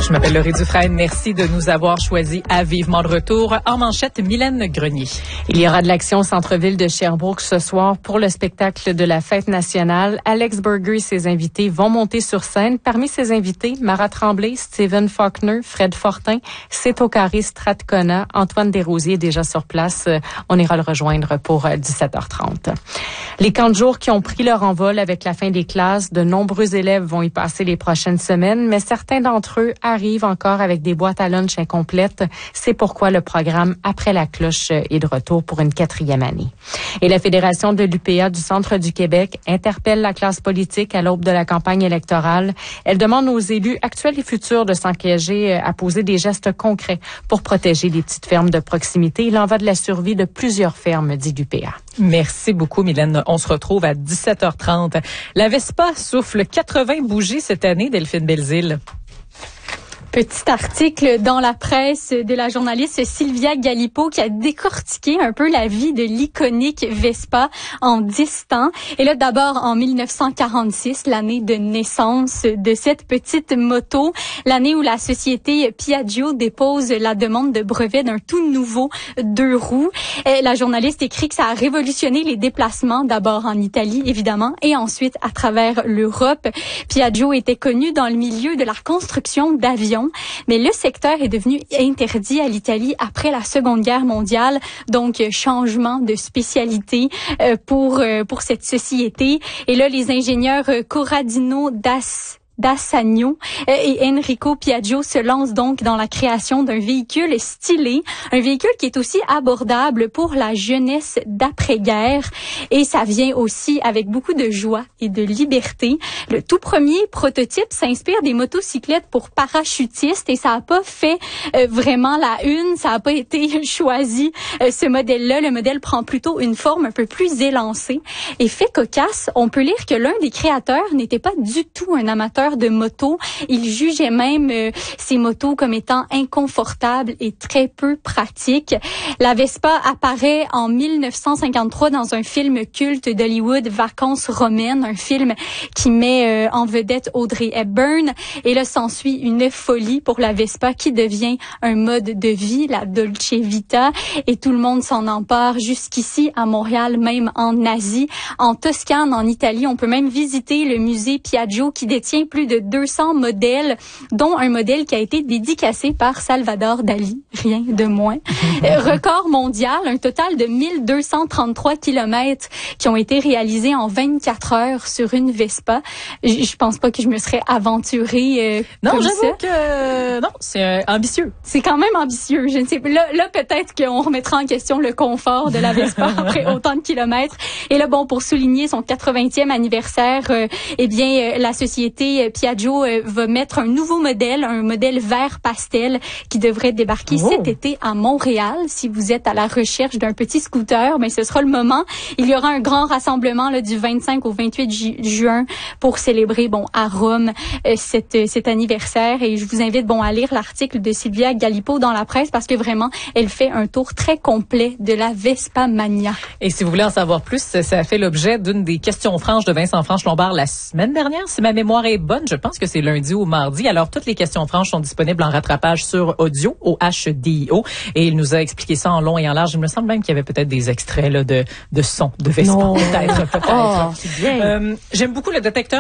Je m'appelle Laurie Dufresne. Merci de nous avoir choisis à Vivement de retour. En manchette, Mylène Grenier. Il y aura de l'action au centre-ville de Sherbrooke ce soir pour le spectacle de la fête nationale. Alex Burger et ses invités vont monter sur scène. Parmi ses invités, Mara Tremblay, Stephen Faulkner, Fred Fortin, Cito Carré, Stratcona, Antoine Desrosiers est déjà sur place. On ira le rejoindre pour 17h30. Les camps de jour qui ont pris leur envol avec la fin des classes, de nombreux élèves vont y passer les prochaines semaines, mais certains d'entre eux arrivent encore avec des boîtes à lunch incomplètes. C'est pourquoi le programme Après la cloche est de retour pour une 4e année. Et la Fédération de l'UPA du Centre du Québec interpelle la classe politique à l'aube de la campagne électorale. Elle demande aux élus actuels et futurs de s'engager à poser des gestes concrets pour protéger les petites fermes de proximité. Il en va de la survie de plusieurs fermes, dit l'UPA. Merci beaucoup, Mylène. On se retrouve à 17h30. La Vespa souffle 80 bougies cette année, Delphine Belzile. Petit article dans la presse de la journaliste Sylvia Galipeau qui a décortiqué un peu la vie de l'iconique Vespa en 10 temps. Et là, d'abord, en 1946, l'année de naissance de cette petite moto, l'année où la société Piaggio dépose la demande de brevet d'un tout nouveau 2 roues. Et la journaliste écrit que ça a révolutionné les déplacements, d'abord en Italie, évidemment, et ensuite à travers l'Europe. Piaggio était connu dans le milieu de la construction d'avions. Mais le secteur est devenu interdit à l'Italie après la Seconde Guerre mondiale, donc changement de spécialité pour cette société. Et là, les ingénieurs Corradino D'Assagno et Enrico Piaggio se lancent donc dans la création d'un véhicule stylé, un véhicule qui est aussi abordable pour la jeunesse d'après-guerre, et ça vient aussi avec beaucoup de joie et de liberté. Le tout premier prototype s'inspire des motocyclettes pour parachutistes et ça a pas fait vraiment la une, ça a pas été choisi ce modèle-là. Le modèle prend plutôt une forme un peu plus élancée. Et fait cocasse, on peut lire que l'un des créateurs n'était pas du tout un amateur de moto. Il jugeait même ces motos comme étant inconfortables et très peu pratiques. La Vespa apparaît en 1953 dans un film culte d'Hollywood, Vacances romaines, un film qui met en vedette Audrey Hepburn. Et là, s'ensuit une folie pour la Vespa qui devient un mode de vie, la Dolce Vita. Et tout le monde s'en empare jusqu'ici à Montréal, même en Asie. En Toscane, en Italie, on peut même visiter le musée Piaggio qui détient plus de 200 modèles, dont un modèle qui a été dédicacé par Salvador Dali, rien de moins. Record mondial, un total de 1233 kilomètres qui ont été réalisés en 24 heures sur une Vespa. Je pense pas que je me serais aventurée non, comme ça. j'avoue que non, c'est ambitieux. C'est quand même ambitieux. Je ne sais pas. Là peut-être qu'on remettra en question le confort de la Vespa après autant de kilomètres. Et là, bon, pour souligner son 80e anniversaire, la société Piaggio va mettre un nouveau modèle, un modèle vert pastel qui devrait débarquer cet été à Montréal. Si vous êtes à la recherche d'un petit scooter, ce sera le moment. Il y aura un grand rassemblement là, du 25 au 28 juin pour célébrer à Rome cet anniversaire. Et je vous invite à lire l'article de Sylvia Galipeau dans la presse parce que vraiment, elle fait un tour très complet de la Vespa Mania. Et si vous voulez en savoir plus, ça a fait l'objet d'une des questions franches de Vincent Franche-Lombard la semaine dernière, si ma mémoire est bonne. Je pense que c'est lundi ou mardi. Alors, toutes les questions franches sont disponibles en rattrapage sur audio, au HDIO. Et il nous a expliqué ça en long et en large. Il me semble même qu'il y avait peut-être des extraits là, de sons de Vespa. Peut-être. Oh, c'est bien. J'aime beaucoup le détecteur